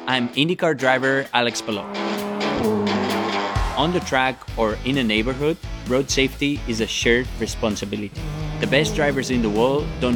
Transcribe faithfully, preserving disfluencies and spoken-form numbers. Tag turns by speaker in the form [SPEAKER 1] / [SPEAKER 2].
[SPEAKER 1] I'm IndyCar driver Alex Palou. On the track or in a neighborhood, road safety is a shared responsibility. The best drivers in the world don't